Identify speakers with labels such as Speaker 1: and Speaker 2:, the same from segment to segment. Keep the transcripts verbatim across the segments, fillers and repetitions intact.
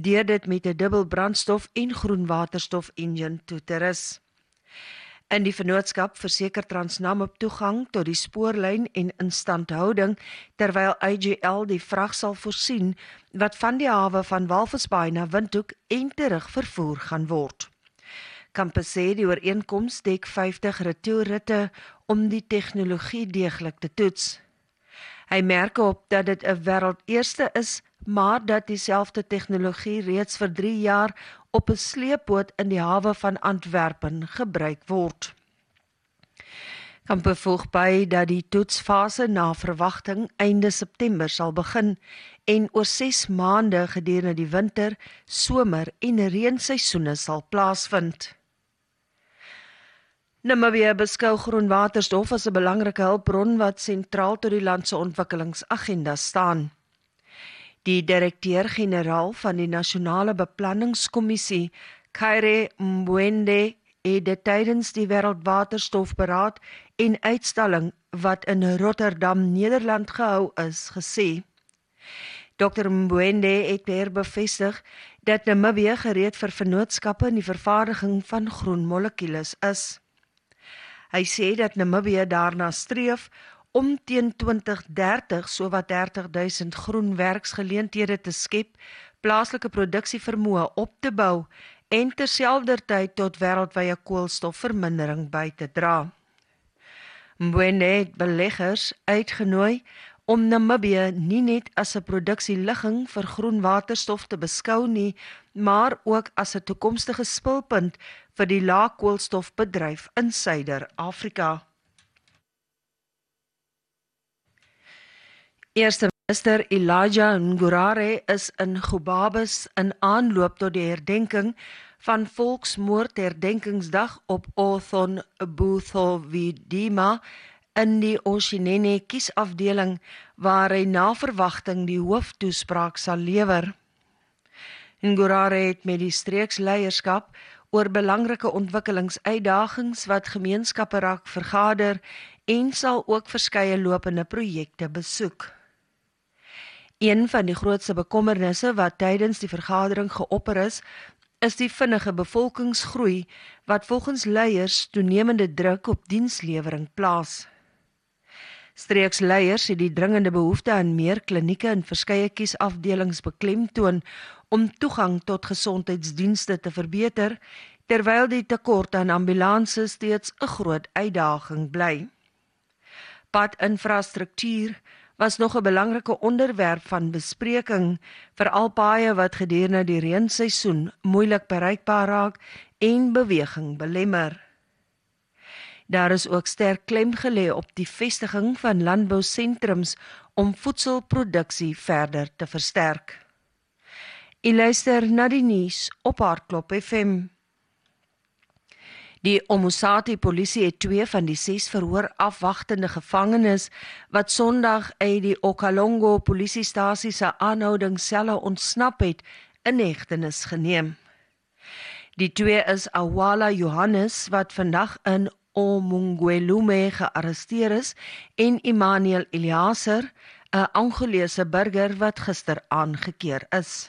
Speaker 1: deur dit met 'n dubbel brandstof en groen waterstof engine toe te rus. In die vennootskap verseker Transnam op toegang tot die spoorlyn en instandhouding, terwyl I G L die vrag sal voorsien wat van die hawe van Walvisbaai na Windhoek en terug vervoer gaan word. Campus sê die ooreenkoms dek vyftig retourritte om die tegnologie deeglik te toets. Hy merk op dat dit 'n wêreldeerste is, maar dat dieselfde tegnologie reeds vir drie jaar op 'n sleepboot in die hawe van Antwerpen gebruik word. Kampe voeg by dat die toetsfase na verwagting einde September sal begin en oor ses maande gedurende die winter, somer en reenseisoene sal plaasvind. Namibië beskou groen waterstof as 'n belangrike hulpbron wat sentraal tot die land se ontwikkelingsagenda staan. Die direkteur-generaal van die Nasionale Beplanningskommissie, Kaire Mbwende, het dit tydens die Wêreldwaterstofberaad en uitstalling wat in Rotterdam, Nederland gehou is, gesê. Dokter Mbwende het weer bevestig dat Namibië gereed vir vennootskappe in die vervaardiging van groen molekules is. Hy sê dat Namibië daarna streef om teen twintig dertig sowat dertig duisend groen werksgeleenthede te skep, plaaslike produksievermoë op te bou en terselfdertyd tot wêreldwye koolstofvermindering by te dra. Mbwende het beleggers uitgenooi om Namibië nie net as 'n produksieligging vir groen waterstof te beskou nie, maar ook as 'n toekomstige spulpunt vir die laagkoolstofbedryf in Suider-Afrika. Eerste minister Elijah Ngurare is in Gobabis in aanloop tot die herdenking van Volksmoordherdenkingsdag op Othon Butho-Widima in die Oshinene kiesafdeling waar hy na verwagting die hooftoespraak sal lewer. Ngurare het met die streeksleierskap oor belangrike ontwikkelingsuitdagings wat gemeenskappe raak vergader en sal ook verskeie lopende projekte besoek. Een van die grootste bekommernisse wat tydens die vergadering geopper is, is die vinnige bevolkingsgroei wat volgens leiers toenemende druk op dienslewering plaas. Streeksleiers het die dringende behoefte aan meer klinieke in verskeie kiesafdelings beklemtoon om toegang tot gesondheidsdienste te verbeter, terwyl die tekort aan ambulanses steeds 'n groot uitdaging bly. Padinfrastruktuur was nog 'n belangrike onderwerp van bespreking, veral paaie wat gedurende die reenseisoen moeilik bereikbaar raak en beweging belemmer. Daar is ook sterk klem gelê op die vestiging van landbousentrums om voedselproduksie verder te versterk. U luister na die nuus op Hartklop F M. Die Omusati polisie het twee van die ses verhoor afwagtende gevangenes wat Sondag uit die Okalongo polisiestasie se aanhoudingsselle ontsnap het, in hegtenis geneem. Die twee is Awala Johannes wat vandag in Omungwelume gearresteer is en Emmanuel Eliaser, 'n Angolese burger wat gister aangekeer is.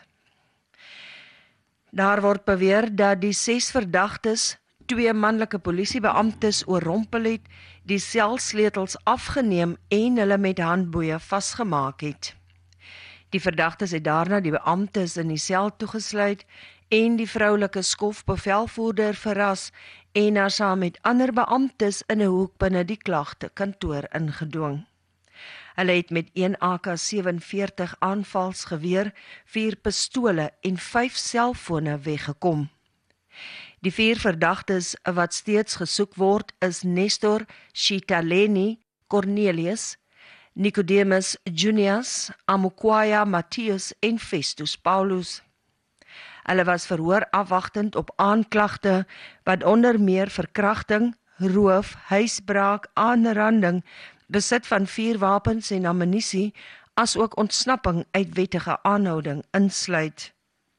Speaker 1: Daar word beweer dat die ses verdagtes twee manlike polisiebeamptes oorrompel het, die selsleutels afgeneem en hulle met handboeie vasgemaak het. Die verdagtes het daarna die beamptes in die sel toegesluit en die vroulike skofbevelvoerder verras en haar saam met ander beamptes in 'n hoek binne die klagte kantoor ingedwing. Hulle het met een A K sewenveertig aanvalsgeweer, vier pistole en vyf selfone weggekom. Die vier verdagtes wat steeds gesoek word is Nestor Shitaleni Cornelius, Nicodemus Junius, Amukwaya Matthias en Festus Paulus. Hulle was verhoor afwagtend op aanklagte wat onder meer verkrachting, roof, huisbraak, aanranding, besit van vuurwapens en ammunisie, asook ontsnapping uit wettige aanhouding insluit.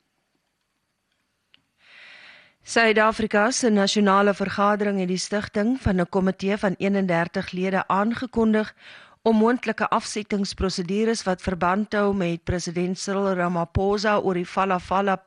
Speaker 1: Suid-Afrika se nasionale vergadering het die stigting van 'n komitee van eenendertig lede aangekondig om moontlike afsettingsprosedures wat verband hou met president Cyril Ramaphosa oor die Falla Falla